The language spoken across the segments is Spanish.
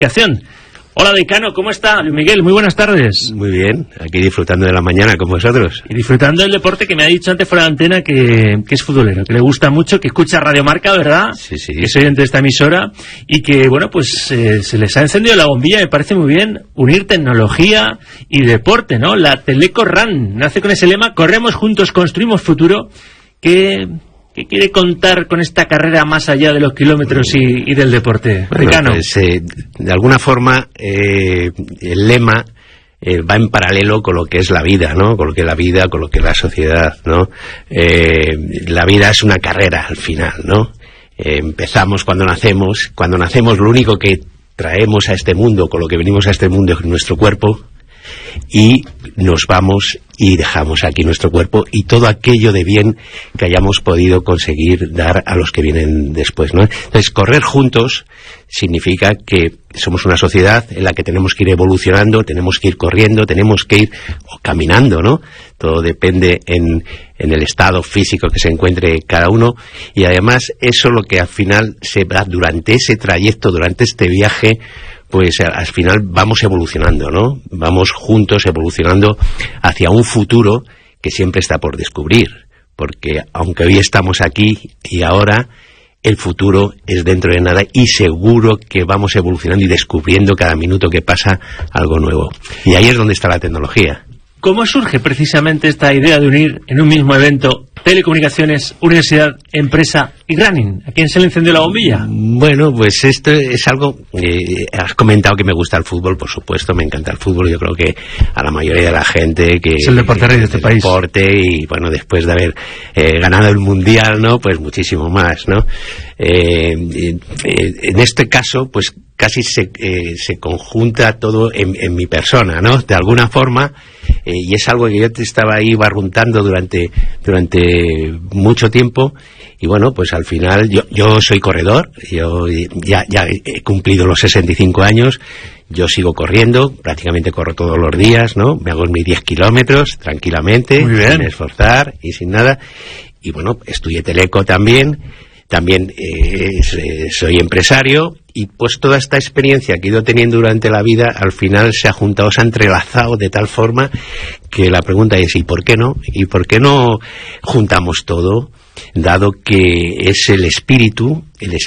comunicación. Hola, decano, ¿cómo está? Luis Miguel, muy buenas tardes. Muy bien, aquí disfrutando de la mañana con vosotros. Y disfrutando del deporte, que me ha dicho antes fuera de antena que es futbolero, que le gusta mucho, que escucha Radio Marca, ¿verdad? Sí, sí. Que es oyente de esta emisora y que, bueno, pues se les ha encendido la bombilla, me parece muy bien, unir tecnología y deporte, ¿no? La Teleco Run nace con ese lema, corremos juntos, construimos futuro, ¿Qué quiere contar con esta carrera más allá de los kilómetros y del deporte? Bueno, pues, de alguna forma, el lema va en paralelo con lo que es la vida, ¿no? Con lo que es la vida, con lo que es la sociedad, ¿no? La vida es una carrera al final, ¿no? Empezamos cuando nacemos lo único que traemos a este mundo, con lo que venimos a este mundo es nuestro cuerpo, y nos vamos y dejamos aquí nuestro cuerpo y todo aquello de bien que hayamos podido conseguir dar a los que vienen después, ¿no? Entonces, correr juntos significa que somos una sociedad en la que tenemos que ir evolucionando, tenemos que ir corriendo, tenemos que ir caminando, ¿no? Todo depende en el estado físico que se encuentre cada uno, y además eso lo que al final se va durante ese trayecto, durante este viaje, pues al final vamos evolucionando, ¿no? Vamos juntos evolucionando hacia un futuro que siempre está por descubrir, porque aunque hoy estamos aquí y ahora, el futuro es dentro de nada y seguro que vamos evolucionando y descubriendo cada minuto que pasa algo nuevo. Y ahí es donde está la tecnología. ¿Cómo surge precisamente esta idea de unir en un mismo evento telecomunicaciones, universidad, empresa y running? ¿A quién se le encendió la bombilla? Bueno, pues esto es algo... has comentado que me gusta el fútbol, por supuesto, me encanta el fútbol. Yo creo que a la mayoría de la gente que... Es el deporte rey de este país. Deporte, y bueno, después de haber ganado el Mundial, ¿no? Pues muchísimo más, ¿no? En este caso, pues casi se conjunta todo en mi persona, ¿no? De alguna forma, y es algo que yo te estaba ahí barruntando durante mucho tiempo, y bueno, pues al final yo soy corredor, yo ya he cumplido los 65 años, yo sigo corriendo, prácticamente corro todos los días, ¿no? Me hago mis 10 kilómetros tranquilamente, sin esforzar y sin nada, y bueno, estudié Teleco también soy empresario, y pues toda esta experiencia que he ido teniendo durante la vida al final se ha juntado, se ha entrelazado de tal forma que la pregunta es ¿y por qué no? ¿Y por qué no juntamos todo? Dado que es el espíritu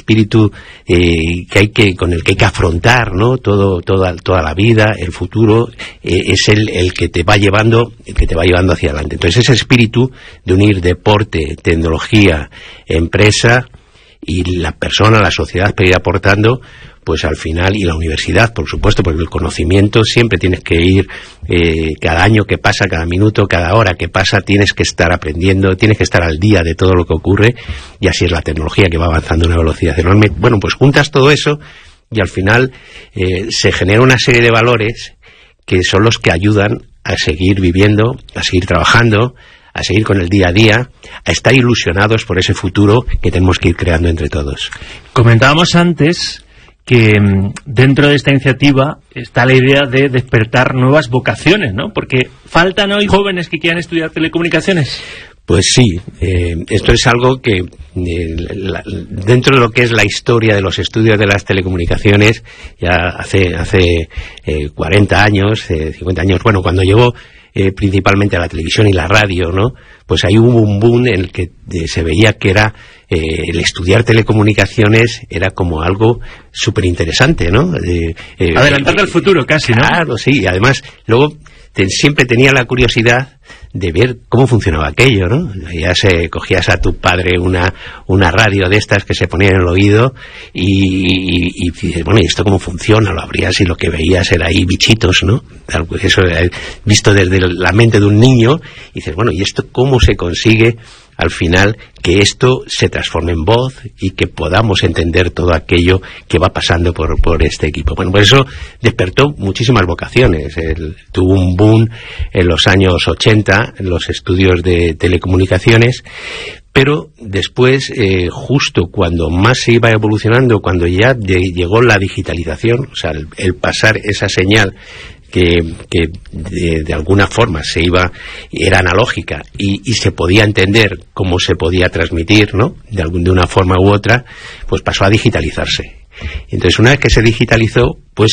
con el que hay que afrontar, ¿no? Toda la vida, el futuro, es el que te va llevando hacia adelante. Entonces ese espíritu de unir deporte, tecnología, empresa y la persona, la sociedad, para ir aportando, pues al final, y la universidad, por supuesto, porque el conocimiento siempre tienes que ir, cada año que pasa, cada minuto, cada hora que pasa, tienes que estar aprendiendo, tienes que estar al día de todo lo que ocurre, y así es la tecnología, que va avanzando a una velocidad enorme. Bueno, pues juntas todo eso y al final se genera una serie de valores que son los que ayudan a seguir viviendo, a seguir trabajando, a seguir con el día a día, a estar ilusionados por ese futuro que tenemos que ir creando entre todos. Comentábamos antes que dentro de esta iniciativa está la idea de despertar nuevas vocaciones, ¿no? Porque faltan hoy jóvenes que quieran estudiar telecomunicaciones. Pues sí, esto es algo que dentro de lo que es la historia de los estudios de las telecomunicaciones, ya hace 40 años, 50 años, bueno, cuando llegó principalmente a la televisión y la radio, ¿no? Pues ahí hubo un boom en el que se veía que era el estudiar telecomunicaciones era como algo súper interesante, ¿no? Adelantarte al futuro casi, ¿no? Claro, sí, y además luego siempre tenía la curiosidad de ver cómo funcionaba aquello, ¿no? Cogías a tu padre una radio de estas que se ponía en el oído y dices, bueno, ¿y esto cómo funciona? Lo abrías y lo que veías era ahí bichitos, ¿no? Eso visto desde la mente de un niño, y dices, bueno, ¿y esto cómo se consigue al final que esto se transforme en voz y que podamos entender todo aquello que va pasando por este equipo? Bueno, por eso despertó muchísimas vocaciones. Tuvo un boom en los años 80 en los estudios de telecomunicaciones, pero después, justo cuando más se iba evolucionando, cuando ya llegó la digitalización, o sea, el pasar esa señal que de alguna forma era analógica y se podía entender cómo se podía transmitir, ¿no? De una forma u otra, pues pasó a digitalizarse. Entonces, una vez que se digitalizó, pues